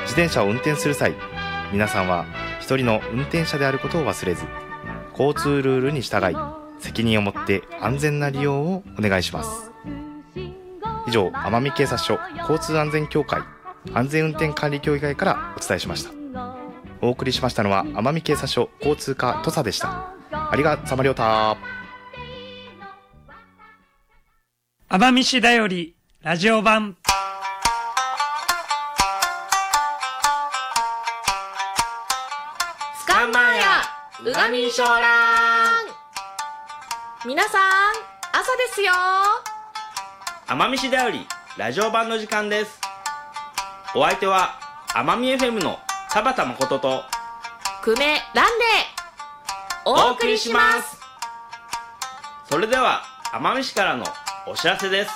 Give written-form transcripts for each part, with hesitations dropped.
自転車を運転する際、皆さんは一人の運転者であることを忘れず、交通ルールに従い、責任を持って安全な利用をお願いします。以上、奄美警察署交通安全協会安全運転管理協議会からお伝えしました。お送りしましたのは奄美警察署交通課土佐でした。ありがとうさまりょうた。 奄美市だよりラジオ版。 スカンマンやうがみしょうらん。皆さん、朝ですよ。 奄美市だよりラジオ版の時間です。お相手は奄美 FM の田畑誠と久米ランでお送りします。 それでは奄美市からのお知らせです。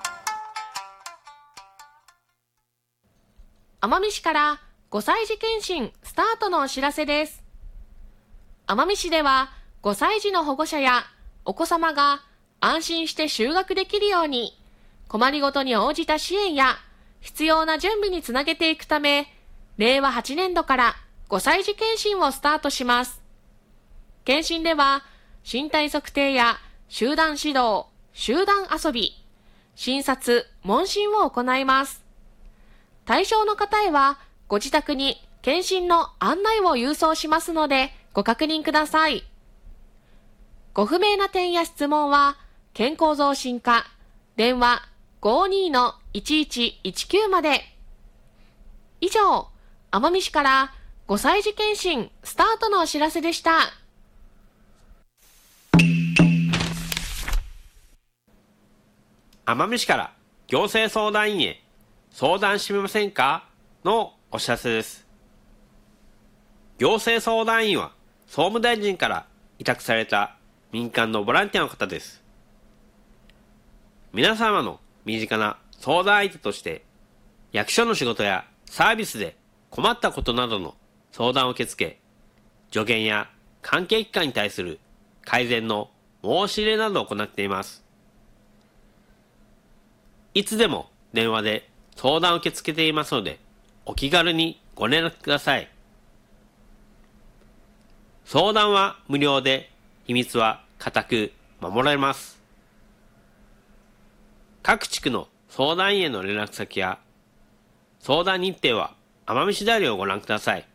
奄美市から5歳児検診スタートのお知らせです。奄美市では5歳児の保護者やお子様が安心して就学できるように、困りごとに応じた支援や必要な準備につなげていくため、令和8年度から5歳児検診をスタートします。検診では身体測定や集団指導、集団遊び、診察、問診を行います。対象の方へはご自宅に検診の案内を郵送しますのでご確認ください。ご不明な点や質問は健康増進課電話 52-1119 まで。以上、奄美市から5歳児検診スタートのお知らせでした。 奄美市から行政相談員へ相談してみませんかのお知らせです。行政相談員は総務大臣から委託された民間のボランティアの方です。皆様の身近な相談相手として役所の仕事やサービスで困ったことなどの相談を受け付け、助言や関係機関に対する改善の申し入れなどを行っています。いつでも電話で相談を受け付けていますので、お気軽にご連絡ください。相談は無料で、秘密は固く守られます。各地区の相談員への連絡先や相談日程は奄美市だよりをご覧ください。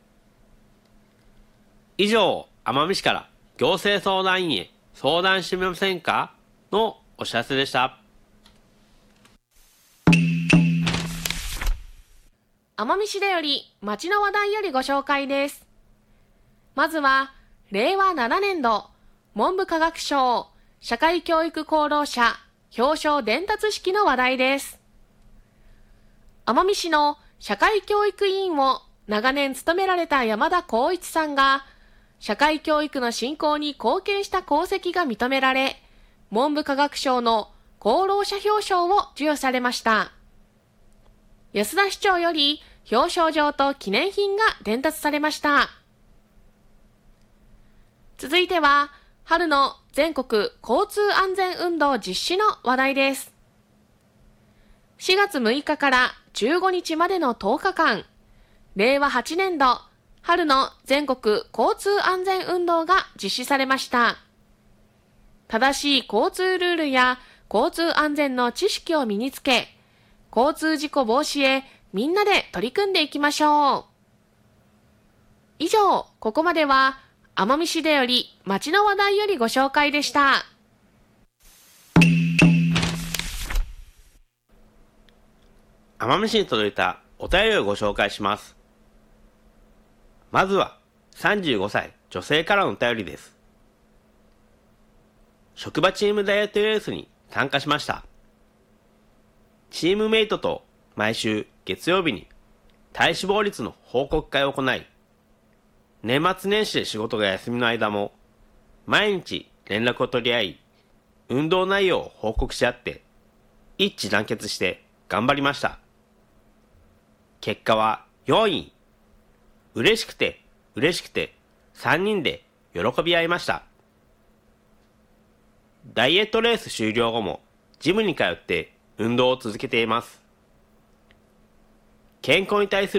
以上、奄美市から行政相談員へ相談してみませんかのお知らせでした。 奄美市だより町の話題よりご紹介です。まずは令和7年度文部科学省社会教育功労者表彰伝達式の話題です。奄美市の社会教育委員を長年務められた山田光一さんが社会教育の振興に貢献した功績が認められ、文部科学省の功労者表彰を授与されました。安田市長より表彰状と記念品が伝達されました。続いては、春の全国交通安全運動実施の話題です。4月6日から15日までの10日間、令和8年度春の全国交通安全運動が実施されました。正しい交通ルールや交通安全の知識を身につけ、交通事故防止へみんなで取り組んでいきましょう。以上、ここまでは奄美市でより町の話題よりご紹介でした。 奄美市に届いたお便りをご紹介します。まずは35歳女性からのお便りです。職場チームダイエットレースに参加しました。チームメイトと毎週月曜日に体脂肪率の報告会を行い、年末年始で仕事が休みの間も毎日連絡を取り合い、運動内容を報告し合って一致団結して頑張りました。結果は4位。嬉しくて3人で喜び合いました。ダイエットレース終了後もジムに通って運動を続けています。健康に対する